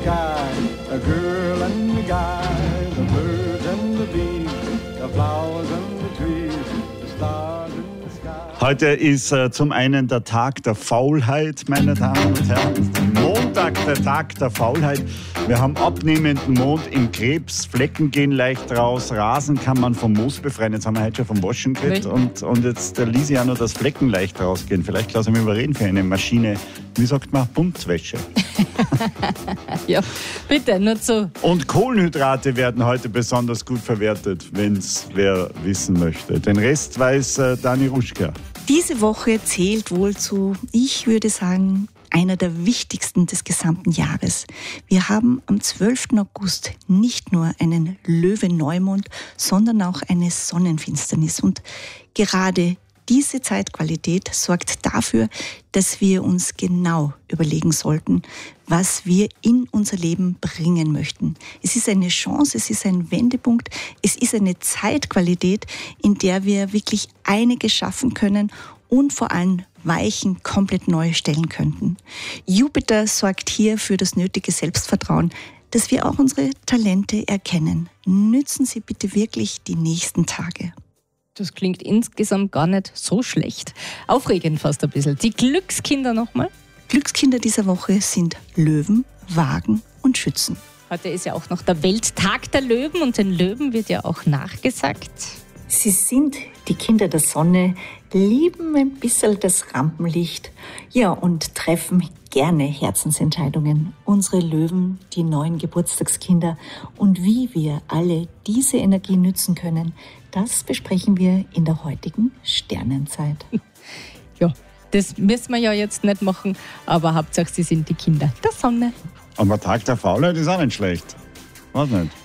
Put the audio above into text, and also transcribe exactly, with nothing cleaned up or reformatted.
sky, the girl and the guy, the birds and the bees, the flowers and the trees, the stars in the sky. Heute ist äh, zum einen der Tag der Faulheit, meine Damen und Herren. Montag, der Tag der Faulheit. Wir haben abnehmenden Mond im Krebs, Flecken gehen leicht raus, Rasen kann man vom Moos befreien. Jetzt haben wir heute schon vom Waschen geredet und, und jetzt äh, ließ ich auch noch das Flecken leicht rausgehen. Vielleicht lasse ich mich überreden für eine Maschine, wie sagt man, Buntswäsche. Ja, bitte, nur zu. Und Kohlenhydrate werden heute besonders gut verwertet, wenn es wer wissen möchte. Den Rest weiß äh, Dani Ruschka. Diese Woche zählt wohl zu, ich würde sagen, einer der wichtigsten des gesamten Jahres. Wir haben am zwölften August nicht nur einen Löwe-Neumond, sondern auch eine Sonnenfinsternis. Und gerade diese Zeitqualität sorgt dafür, dass wir uns genau überlegen sollten, was wir in unser Leben bringen möchten. Es ist eine Chance, es ist ein Wendepunkt, es ist eine Zeitqualität, in der wir wirklich einiges schaffen können und vor allem Weichen komplett neu stellen könnten. Jupiter sorgt hier für das nötige Selbstvertrauen, dass wir auch unsere Talente erkennen. Nützen Sie bitte wirklich die nächsten Tage. Das klingt insgesamt gar nicht so schlecht. Aufregend fast ein bisschen. Die Glückskinder nochmal. Glückskinder dieser Woche sind Löwen, Wagen und Schützen. Heute ist ja auch noch der Welttag der Löwen und den Löwen wird ja auch nachgesagt. Sie sind die Kinder der Sonne, lieben ein bisschen das Rampenlicht, ja, und treffen gerne Herzensentscheidungen. Unsere Löwen, die neuen Geburtstagskinder. Und wie wir alle diese Energie nützen können, das besprechen wir in der heutigen Sternenzeit. Ja, das müssen wir ja jetzt nicht machen, aber Hauptsache, sie sind die Kinder der Sonne. Aber Tag der Faulheit ist auch nicht schlecht. Was nicht?